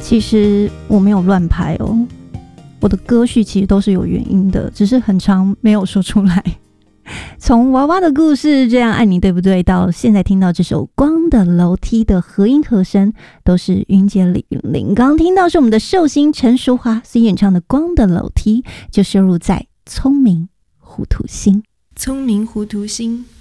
其实我没有乱拍哦，我的歌序其实都是有原因的，只是很常没有说出来。从娃娃的故事这样爱你对不对，到现在听到这首光的楼梯的和音和声，都是云姐李云林。刚刚听到是我们的寿星陈淑桦所演唱的光的楼梯，就收录在聪明糊涂心。 聪明糊涂心。